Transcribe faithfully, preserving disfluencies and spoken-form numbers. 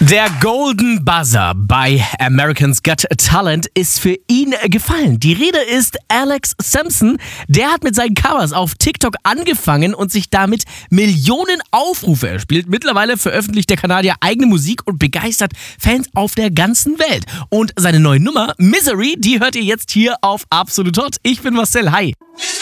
Der Golden Buzzer bei America's Got Talent ist für ihn gefallen. Die Rede ist Alex Sampson. Der hat mit seinen Covers auf TikTok angefangen und sich damit Millionen Aufrufe erspielt. Mittlerweile veröffentlicht der Kanadier eigene Musik und begeistert Fans auf der ganzen Welt. Und seine neue Nummer, Misery, die hört ihr jetzt hier auf Absolut Hot. Ich bin Marcel, hi.